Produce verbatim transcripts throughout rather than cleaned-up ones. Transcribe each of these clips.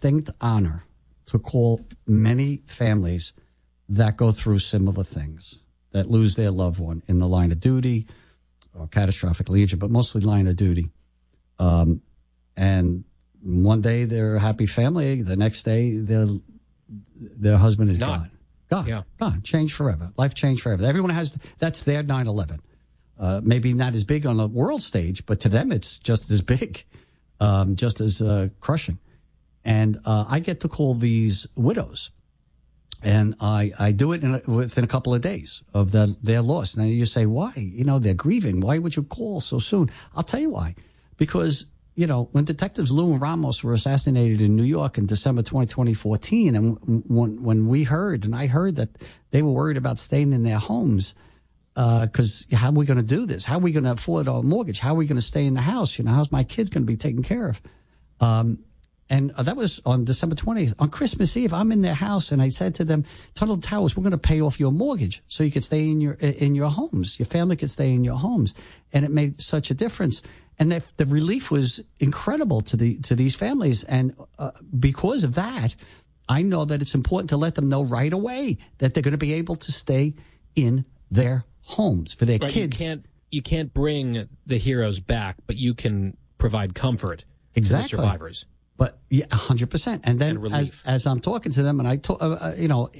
distinct honor to call many families that go through similar things, that lose their loved one in the line of duty or catastrophically injured, but mostly line of duty. Um, and one day they're a happy family. The next day their their husband is Not. gone. Gone. Yeah. Gone. Changed forever. Life changed forever. Everyone has, that's their nine eleven. Uh, maybe not as big on the world stage, but to them it's just as big, um, just as uh, crushing. And uh, I get to call these widows. And I, I do it in a, within a couple of days of the, their loss. Now you say, why? You know, they're grieving. Why would you call so soon? I'll tell you why. Because, you know, when detectives Lou and Ramos were assassinated in New York in December twenty fourteen, and when when we heard, and I heard that they were worried about staying in their homes, because uh, how are we going to do this? How are we going to afford our mortgage? How are we going to stay in the house? You know, how's my kids going to be taken care of? Um, and uh, that was on December twentieth. On Christmas Eve, I'm in their house, and I said to them, Tunnel Towers, we're going to pay off your mortgage so you could stay in your in your homes. Your family could stay in your homes. And it made such a difference. And the, the relief was incredible to the to these families. And uh, because of that, I know that it's important to let them know right away that they're going to be able to stay in their homes for their right, kids. You can't, you can't bring the heroes back, but you can provide comfort exactly. to the survivors. But yeah, one hundred percent. And then and as, as I'm talking to them, and I, to, uh, you know,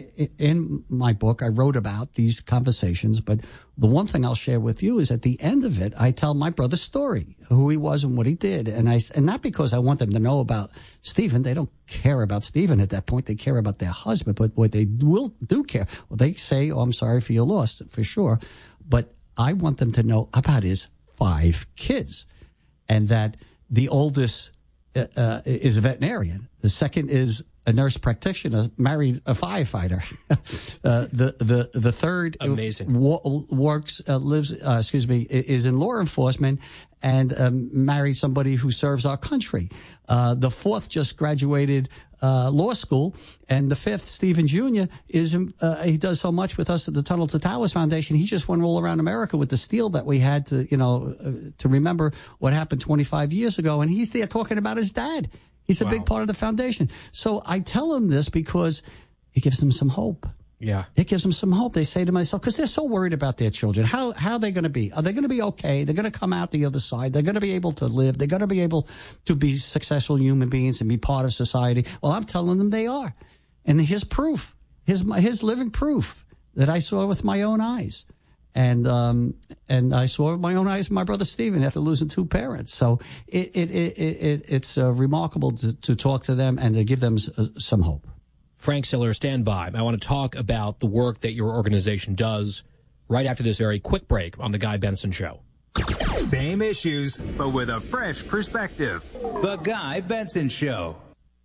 in my book, I wrote about these conversations. But the one thing I'll share with you is at the end of it, I tell my brother's story, who he was and what he did. And I, and not because I want them to know about Stephen. They don't care about Stephen at that point. They care about their husband. But what they will do care, well, they say, oh, I'm sorry for your loss, for sure. But I want them to know about his five kids, and that the oldest Uh, is a veterinarian. The second is a nurse practitioner, married a firefighter. uh, the the the third amazing wo- works uh, lives uh, excuse me is in law enforcement and um, married somebody who serves our country. Uh, the fourth just graduated uh, law school, and the fifth, Stephen Junior, is uh, he does so much with us at the Tunnel to Towers Foundation. He just went all around America with the steel that we had to, you know, uh, to remember what happened twenty-five years ago, and he's there talking about his dad. He's a wow. big part of the foundation. So I tell him this because it gives them some hope. Yeah. It gives them some hope. They say to myself, because they're so worried about their children. How how are they going to be? Are they going to be okay? They're going to come out the other side. They're going to be able to live. They're going to be able to be successful human beings and be part of society. Well, I'm telling them they are. And here's proof. Here's, my, here's living proof that I saw with my own eyes. And um, and I saw with my own eyes my brother Stephen after losing two parents. So it, it, it, it it's uh, remarkable to, to talk to them and to give them uh, some hope. Frank Siller, stand by. I want to talk about the work that your organization does right after this very quick break on The Guy Benson Show. Same issues, but with a fresh perspective. The Guy Benson Show.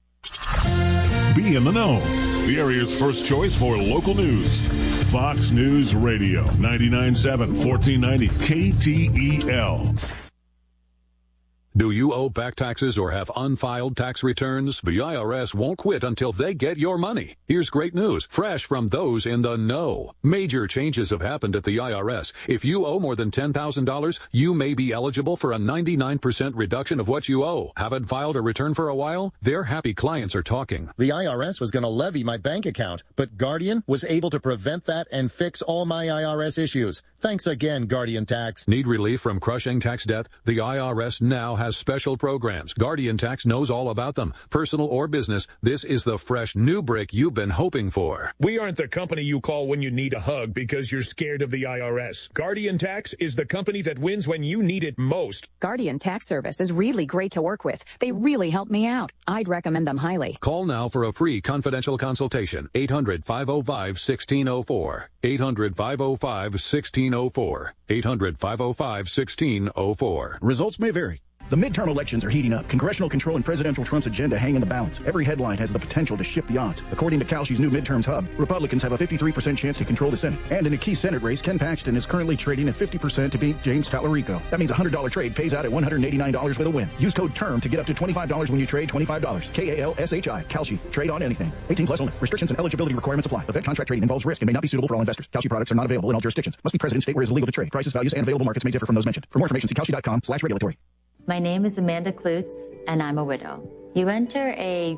Be in the know. The area's first choice for local news. Fox News Radio, ninety-nine point seven, fourteen ninety K T E L. Do you owe back taxes or have unfiled tax returns? The I R S won't quit until they get your money. Here's great news, fresh from those in the know. Major changes have happened at the I R S. If you owe more than ten thousand dollars, you may be eligible for a ninety-nine percent reduction of what you owe. Haven't filed a return for a while? Their happy clients are talking. The I R S was going to levy my bank account, but Guardian was able to prevent that and fix all my I R S issues. Thanks again, Guardian Tax. Need relief from crushing tax debt? The I R S now has special programs. Guardian Tax knows all about them. Personal or business, this is the fresh new brick you've been hoping for. We aren't the company you call when you need a hug because you're scared of the I R S. Guardian Tax is the company that wins when you need it most. Guardian Tax Service is really great to work with. They really help me out. I'd recommend them highly. Call now for a free confidential consultation. eight hundred, five oh five, one six oh four. eight hundred, five oh five, one six oh four. eight hundred, five oh five, one six oh four. Results may vary. The midterm elections are heating up. Congressional control and presidential Trump's agenda hang in the balance. Every headline has the potential to shift the odds. According to Kalshi's new midterms hub, Republicans have a fifty-three percent chance to control the Senate. And in a key Senate race, Ken Paxton is currently trading at fifty percent to beat James Tallarico. That means a one hundred dollars trade pays out at one hundred eighty-nine dollars with a win. Use code TERM to get up to twenty-five dollars when you trade twenty-five dollars. K A L S H I. Kalshi. Trade on anything. eighteen plus only. Restrictions and eligibility requirements apply. Event contract trading involves risk and may not be suitable for all investors. Kalshi products are not available in all jurisdictions. Must be present in state where it is illegal to trade. Prices, values, and available markets may differ from those mentioned. For more information, see kalshi.com slash regulatory. My name is Amanda Klutz, and I'm a widow. You enter a